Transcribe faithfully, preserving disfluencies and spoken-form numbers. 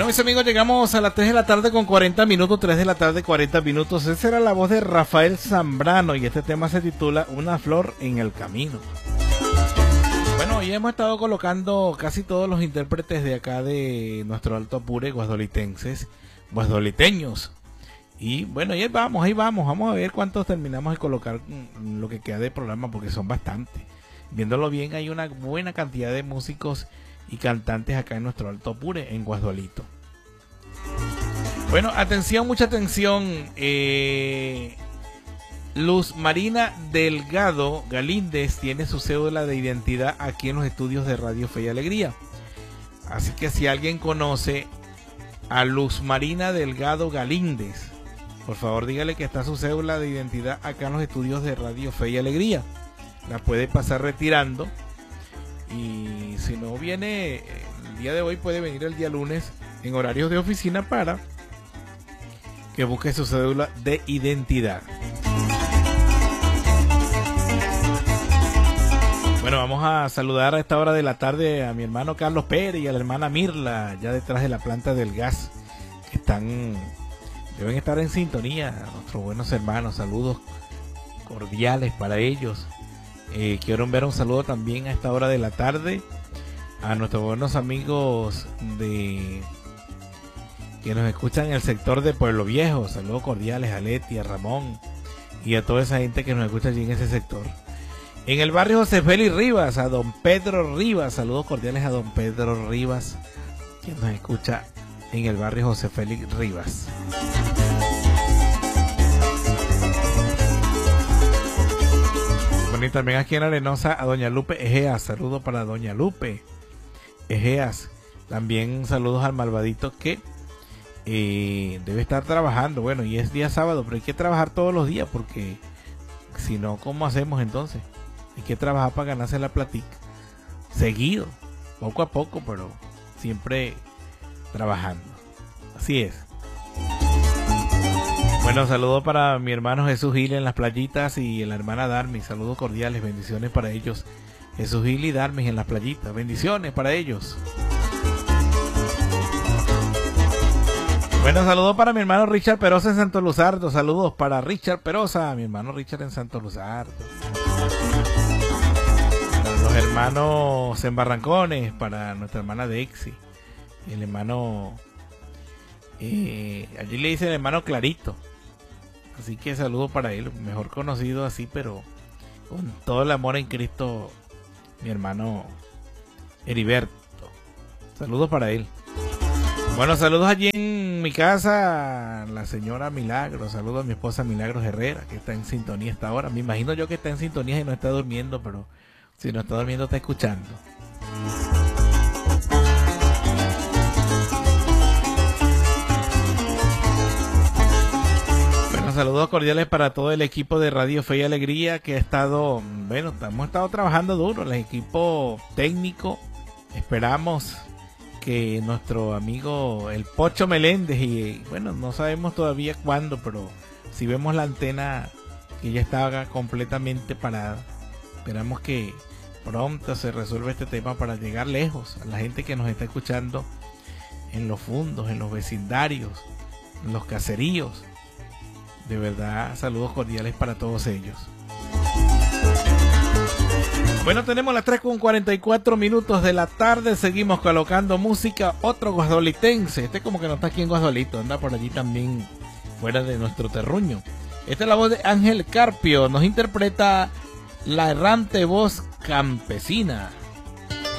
Bueno, mis amigos, llegamos a las tres de la tarde con cuarenta minutos, tres de la tarde cuarenta minutos. Esa era la voz de Rafael Zambrano y este tema se titula Una flor en el camino. Bueno, hoy hemos estado colocando casi todos los intérpretes de acá de nuestro Alto Apure, guasdolitenses, guasdoliteños. Y bueno, ahí vamos, ahí vamos, vamos a ver cuántos terminamos de colocar lo que queda de programa, porque son bastantes. Viéndolo bien, hay una buena cantidad de músicos y cantantes acá en nuestro Alto Apure, en Guasdualito. Bueno, atención, mucha atención. Eh, Luz Marina Delgado Galíndez tiene su cédula de identidad aquí en los estudios de Radio Fe y Alegría. Así que si alguien conoce a Luz Marina Delgado Galíndez, por favor dígale que está su cédula de identidad acá en los estudios de Radio Fe y Alegría. La puede pasar retirando. Y si no viene el día de hoy, puede venir el día lunes en horarios de oficina para que busque su cédula de identidad. Bueno, vamos a saludar a esta hora de la tarde a mi hermano Carlos Pérez y a la hermana Mirla, ya detrás de la planta del gas, que están, deben estar en sintonía, nuestros buenos hermanos. Saludos cordiales para ellos. Eh, quiero enviar un saludo también a esta hora de la tarde a nuestros buenos amigos de que nos escuchan en el sector de Pueblo Viejo. Saludos cordiales a Leti, a Ramón y a toda esa gente que nos escucha allí en ese sector. En el barrio José Félix Rivas, a don Pedro Rivas. Saludos cordiales a don Pedro Rivas, que nos escucha en el barrio José Félix Rivas. Y también aquí en Arenosa a doña Lupe Ejeas. Saludos para doña Lupe Ejeas. También saludos al malvadito que eh, debe estar trabajando. Bueno, y es día sábado, pero hay que trabajar todos los días, porque si no, ¿cómo hacemos entonces? Hay que trabajar para ganarse la platica. Seguido, poco a poco, pero siempre trabajando. Así es. Bueno, saludos para mi hermano Jesús Gil en las playitas y la hermana Darmis. Saludos cordiales, bendiciones para ellos. Jesús Gil y Darmis en las playitas. Bendiciones para ellos. Bueno, saludos para mi hermano Richard Perosa en Santo Luzardo. Saludos para Richard Perosa, mi hermano Richard en Santo Luzardo. Para los hermanos en Barrancones, para nuestra hermana Dexi. Y el hermano... Eh, allí le dice el hermano Clarito. Así que saludo para él, mejor conocido así, pero con todo el amor en Cristo, mi hermano Heriberto. Saludos para él. Bueno, saludos allí en mi casa, la señora Milagros. Saludos a mi esposa Milagros Herrera, que está en sintonía esta hora. Me imagino yo que está en sintonía y no está durmiendo, pero si no está durmiendo está escuchando. Saludos cordiales para todo el equipo de Radio Fe y Alegría que ha estado, bueno, hemos estado trabajando duro, el equipo técnico. Esperamos que nuestro amigo el Pocho Meléndez, y bueno, no sabemos todavía cuándo, pero si vemos la antena que ya estaba completamente parada, esperamos que pronto se resuelva este tema para llegar lejos a la gente que nos está escuchando en los fundos, en los vecindarios, en los caseríos. De verdad, saludos cordiales para todos ellos. Bueno, tenemos las tres con cuarenta y cuatro minutos de la tarde. Seguimos colocando música. Otro guasdolitense. Este como que no está aquí en Guasdualito, anda por allí también fuera de nuestro terruño. Esta es la voz de Ángel Carpio. Nos interpreta La Errante Voz Campesina.